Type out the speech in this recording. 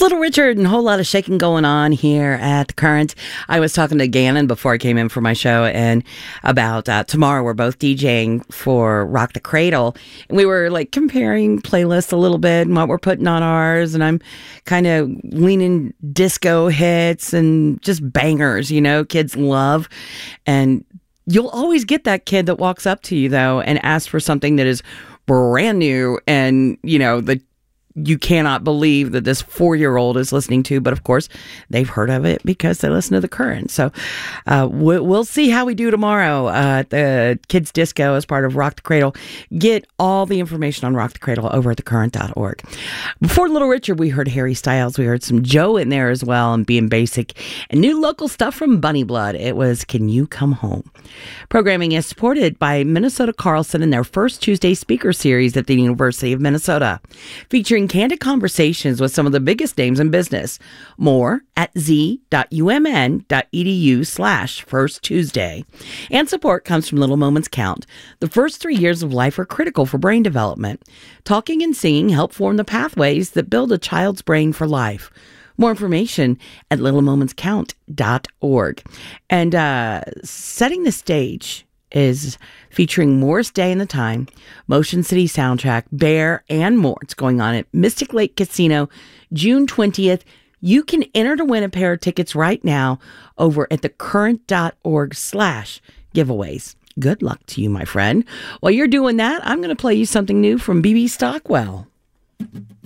Little Richard and a whole lot of shaking going on here at The Current. I was talking to Gannon before I came in for my show and about tomorrow we're both DJing for Rock the Cradle. And we were like comparing playlists a little bit and what we're putting on ours. And I'm kind of leaning disco hits and just bangers, kids love. And you'll always get that kid that walks up to you, though, and asks for something that is brand new and, you cannot believe that this 4-year-old is listening to, but of course they've heard of it because they listen to The Current. So we'll see how we do tomorrow at the Kids Disco as part of Rock the Cradle. Get all the information on Rock the Cradle over at thecurrent.org. Before Little Richard, we heard Harry Styles. We heard some Joe in there as well and Being Basic. And new local stuff from Bunny Blood. It was Can You Come Home? Programming is supported by Minnesota Carlson and their first Tuesday speaker series at the University of Minnesota, featuring candid conversations with some of the biggest names in business. More at z.umn.edu/First Tuesday. And support comes from Little Moments Count. The first 3 years of life are critical for brain development. Talking and singing help form the pathways that build a child's brain for life. More information at littlemomentscount.org. And Setting the Stage is featuring Morris Day and the Time, Motion City Soundtrack, Bear, and more. It's going on at Mystic Lake Casino, June 20th. You can enter to win a pair of tickets right now over at thecurrent.org/giveaways. Good luck to you, my friend. While you're doing that, I'm going to play you something new from BB Stockwell.